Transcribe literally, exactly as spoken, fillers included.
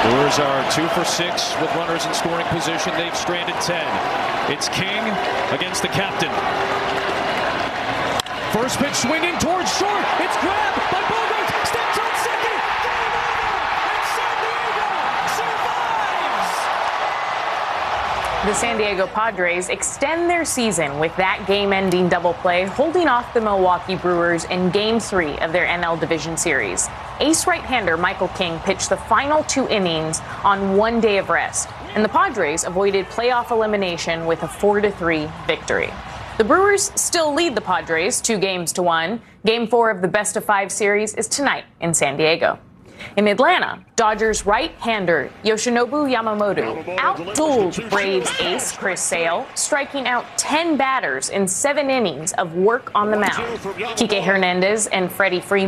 Brewers are two for six with runners in scoring position. They've stranded ten. It's King against the captain. First pitch swinging towards short. It's grabbed by Bogaerts. Steps on second. Game over. And San Diego survives. The San Diego Padres extend their season with that game-ending double play, holding off the Milwaukee Brewers in Game three of their N L Division Series. Ace right-hander Michael King pitched the final two innings on one day of rest, and the Padres avoided playoff elimination with a four to three victory. The Brewers still lead the Padres two games to one. Game four of the best-of-five series is tonight in San Diego. In Atlanta, Dodgers right-hander Yoshinobu Yamamoto outdueled Braves ace Chris Sale, striking out ten batters in seven innings of work on the mound. Kike Hernandez and Freddie Freeman